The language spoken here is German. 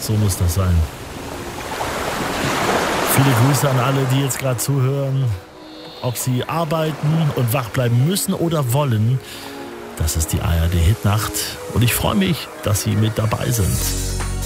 So muss das sein. Viele Grüße an alle, die jetzt gerade zuhören. Ob sie arbeiten und wach bleiben müssen oder wollen, das ist die ARD Hitnacht. Und ich freue mich, dass Sie mit dabei sind.